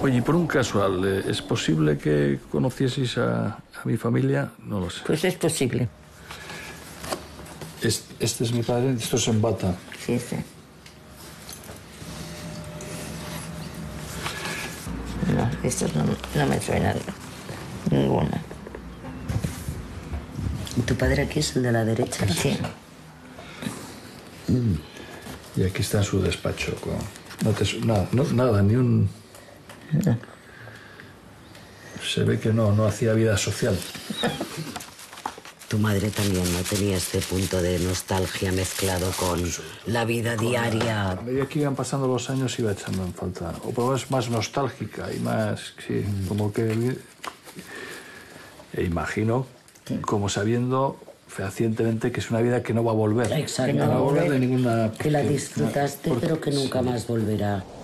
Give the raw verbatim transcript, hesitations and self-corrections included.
Oye, y por un casual, ¿es posible que conocieseis a, a mi familia? No lo sé. Pues es posible. Este, este es mi padre, esto es en bata. Sí, sí. No, estos no, no me suenan ninguno. ¿Y tu padre aquí es el de la derecha? Sí. Mm. Y aquí está su despacho. Con... No te su... nada, no, nada, ni un... No. Se ve que no, no hacía vida social. Tu madre también no tenía este punto de nostalgia mezclado con la vida diaria. A medida que iban pasando los años iba echando en falta. O por lo menos más nostálgica y más, sí, mm. como que... E imagino, sí. como sabiendo fehacientemente que es una vida que no va a volver. Exacto. Que no va a volver de ninguna... Que la disfrutaste, porque, pero que nunca sí. más volverá.